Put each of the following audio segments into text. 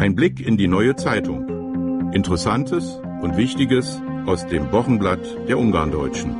Ein Blick in die Neue Zeitung. Interessantes und Wichtiges aus dem Wochenblatt der Ungarndeutschen.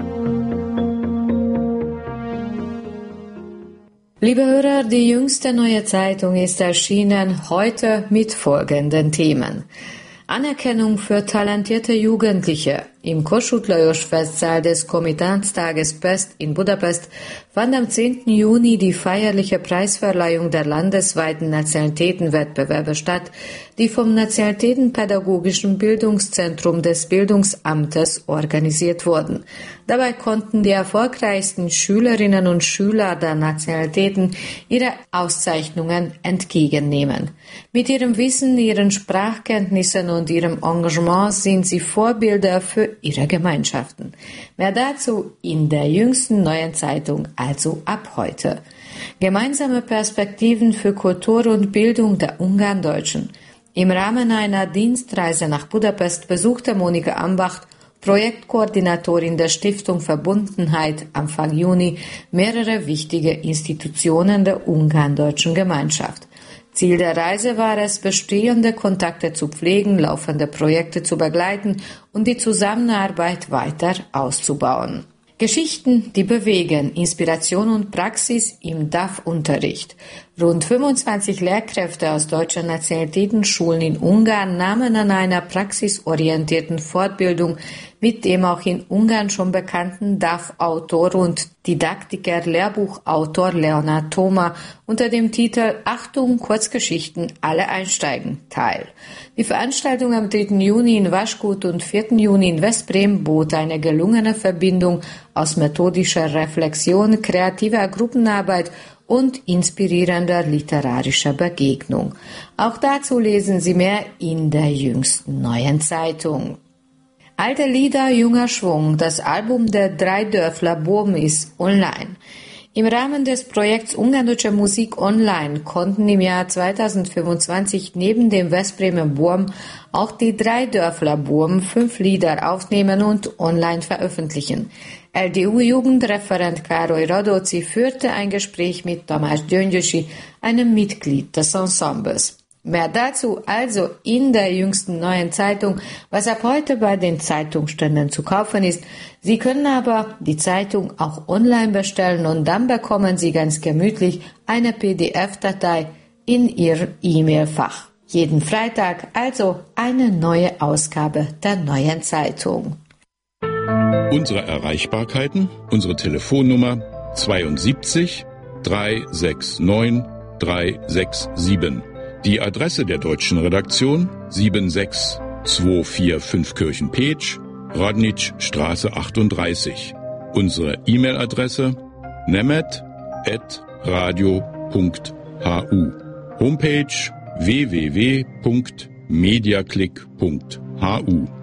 Liebe Hörer, die jüngste Neue Zeitung ist erschienen heute mit folgenden Themen. Anerkennung für talentierte Jugendliche. Im Kossuth Lajos Festsaal des Komitánztages Pest in Budapest fand am 10. Juni die feierliche Preisverleihung der landesweiten Nationalitätenwettbewerbe statt, die vom Nationalitätenpädagogischen Bildungszentrum des Bildungsamtes organisiert wurden. Dabei konnten die erfolgreichsten Schülerinnen und Schüler der Nationalitäten ihre Auszeichnungen entgegennehmen. Mit ihrem Wissen, ihren Sprachkenntnissen und ihrem Engagement sind sie Vorbilder für ihre Gemeinschaften. Mehr dazu in der jüngsten Neuen Zeitung, also ab heute. Gemeinsame Perspektiven für Kultur und Bildung der Ungarndeutschen. Im Rahmen einer Dienstreise nach Budapest besuchte Monika Ambacht, Projektkoordinatorin der Stiftung Verbundenheit, Anfang Juni mehrere wichtige Institutionen der ungarndeutschen Gemeinschaft. Ziel der Reise war es, bestehende Kontakte zu pflegen, laufende Projekte zu begleiten und die Zusammenarbeit weiter auszubauen. Geschichten, die bewegen, Inspiration und Praxis im DAF-Unterricht. Rund 25 Lehrkräfte aus deutschen Nationalitätenschulen in Ungarn nahmen an einer praxisorientierten Fortbildung mit dem auch in Ungarn schon bekannten DAF-Autor und Didaktiker, Lehrbuchautor Leonhard Thoma unter dem Titel Achtung, Kurzgeschichten, alle einsteigen teil. Die Veranstaltung am 3. Juni in Vaskut und 4. Juni in Veszprém bot eine gelungene Verbindung aus methodischer Reflexion, kreativer Gruppenarbeit und inspirierender literarischer Begegnung. Auch dazu lesen Sie mehr in der jüngsten Neuen Zeitung. Alte Lieder, junger Schwung. Das Album der Drei Dörfler Burm ist online. Im Rahmen des Projekts Ungarndeutsche Musik online konnten im Jahr 2025 neben dem Veszprémer Burm auch die Drei Dörfler Burm 5 Lieder aufnehmen und online veröffentlichen. LDU-Jugendreferent Károly Radóci führte ein Gespräch mit Tamás Gyöngyösi, einem Mitglied des Ensembles. Mehr dazu also in der jüngsten Neuen Zeitung, was ab heute bei den Zeitungsständen zu kaufen ist. Sie können aber die Zeitung auch online bestellen und dann bekommen Sie ganz gemütlich eine PDF-Datei in Ihr E-Mail-Fach. Jeden Freitag also eine neue Ausgabe der Neuen Zeitung. Unsere Erreichbarkeiten, unsere Telefonnummer 72 369 367. Die Adresse der deutschen Redaktion 76245 Kirchen-Petsch, Radničstraße 38. Unsere E-Mail-Adresse nemet@radio.hu. Homepage www.mediaclick.hu.